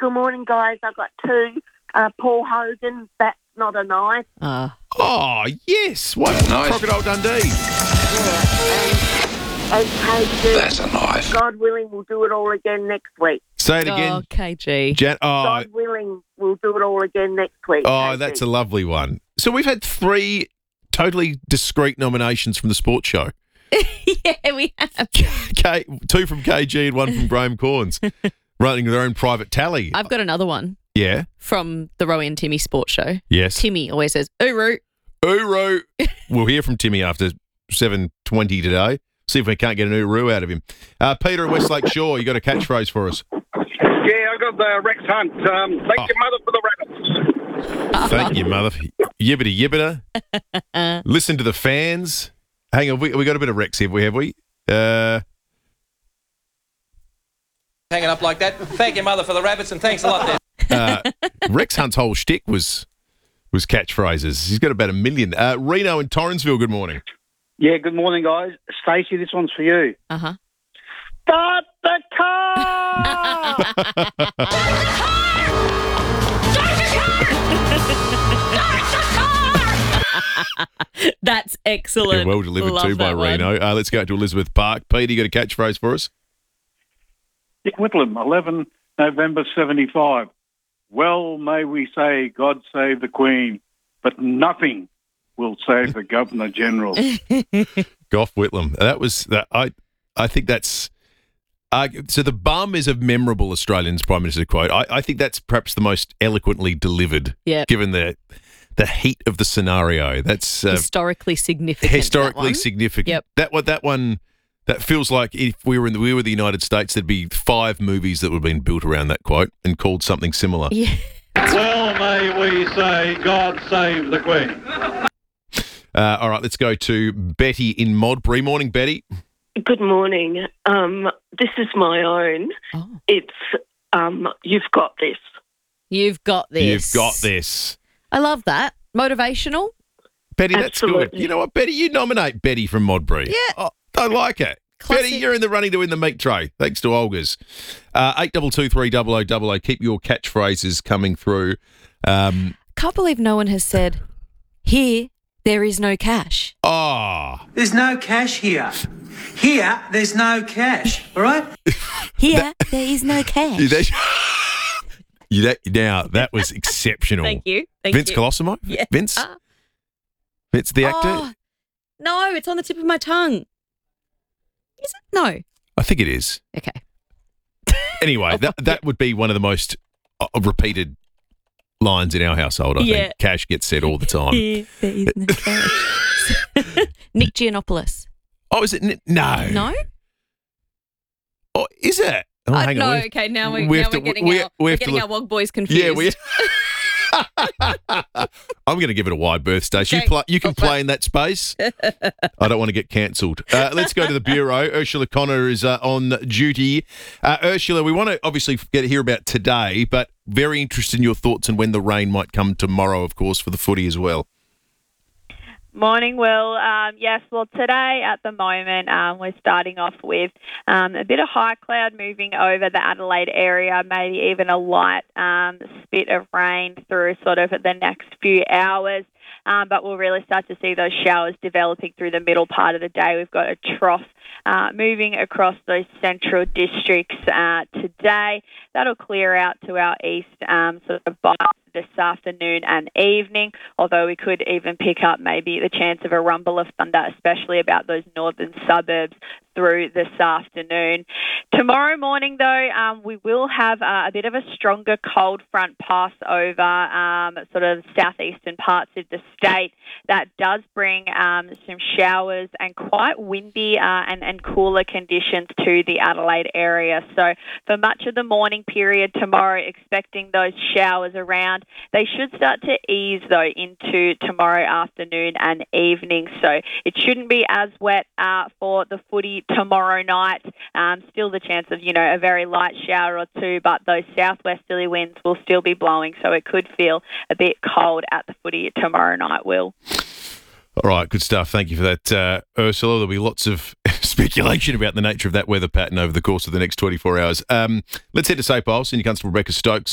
Good morning, guys. I've got two. Paul Hogan, that's not a knife. Oh, yes. What? Nice. Crocodile Dundee. And KG. That's a knife. God willing, we'll do it all again next week. Say it again. Oh, KG. God willing, we'll do it all again next week. Oh, KG. that's a lovely one. So we've had 3 totally discreet nominations from the sports show. Yeah, we have. 2 from KG and 1 from Graham Corns, running their own private tally. I've got another one Yeah. from the Rowie and Timmy sports show. Yes. Timmy always says, "Uru." Uru. We'll hear from Timmy after 7:20 today. See if we can't get an uru out of him. Peter in Westlake Shore, you got a catchphrase for us? Yeah, I got the Rex Hunt. Thank your mother for the rabbits. Thank you, mother. Yibbity yibbita. Listen to the fans. Hang on, we got a bit of Rex here, have we? Hanging up like that. Thank your mother for the rabbits, and thanks a lot there. Rex Hunt's whole shtick was catchphrases. He's got about 1 million. Reno in Torrensville, good morning. Yeah, good morning, guys. Stacey, this one's for you. Uh-huh. Start the car! That's excellent. Yeah, well delivered Love too by that one. Reno. Let's go to Elizabeth Park. Peter, you got a catchphrase for us? Dick Whitlam, 11 November 75. Well, may we say, God save the Queen, but nothing will save the Governor General. Gough Whitlam. That was that. I think that's. So the bum is a memorable Australian Prime Minister quote. I think that's perhaps the most eloquently delivered. Yeah. Given the heat of the scenario, that's historically significant. Historically significant. Yep. That one. That feels like if we were the United States, there'd be 5 movies that would have been built around that quote and called something similar. Yeah. Well, may we say, God save the Queen. All right, let's go to Betty in Modbury. Morning, Betty. Good morning. This is my own. Oh. It's you've got this. You've got this. You've got this. I love that. Motivational. Betty, that's good. Absolutely. You know what, Betty? You nominate Betty from Modbury. Yeah. Oh, I like it. Classic. Betty, you're in the running to win the meat tray, thanks to Olga's. 8223 Keep your catchphrases coming through. Can't believe no one has said, "Here, there is no cash." Oh. There's no cash here. Here, there's no cash. All right? Here, there is no cash. Now, that was exceptional. Thank you. Thank Vince you. Colosimo? Yeah. Vince? Vince the actor? Oh, no, it's on the tip of my tongue. Is it? No. I think it is. Okay. Anyway, that would be one of the most repeated lines in our household, I Yeah. think. Cash gets said all the time. Here, there is no cash. Nick Giannopoulos. Oh, is it? No. No? Oh, is it? Oh, hang no, on. okay, now we're we have to- getting we- our we have to our look- Wog boys confused. Yeah, we. I'm going to give it a wide berth, Stacey. Okay, You can go for play in that space. I don't want to get cancelled. Let's go to the Bureau. Ursula Connor is on duty. Ursula, we want to obviously hear about today, but very interested in your thoughts on when the rain might come tomorrow, of course, for the footy as well. Morning, Will. Yes, well, today at the moment we're starting off with a bit of high cloud moving over the Adelaide area, maybe even a light spit of rain through sort of the next few hours. But we'll really start to see those showers developing through the middle part of the day. We've got a trough moving across those central districts today. That'll clear out to our east sort of by this afternoon and evening, although we could even pick up maybe the chance of a rumble of thunder, especially about those northern suburbs through this afternoon. Tomorrow morning, though, we will have a bit of a stronger cold front pass over sort of southeastern parts of the state. That does bring some showers and quite windy and cooler conditions to the Adelaide area. So for much of the morning period tomorrow, expecting those showers around. They should start to ease, though, into tomorrow afternoon and evening. So it shouldn't be as wet for the footy tomorrow night. Still the chance of, a very light shower or two, but those southwesterly winds will still be blowing, so it could feel a bit cold at the footy tomorrow night, Will. All right, good stuff. Thank you for that, Ursula. There'll be lots of speculation about the nature of that weather pattern over the course of the next 24 hours. Let's head to St. Paul. Senior Constable Rebecca Stokes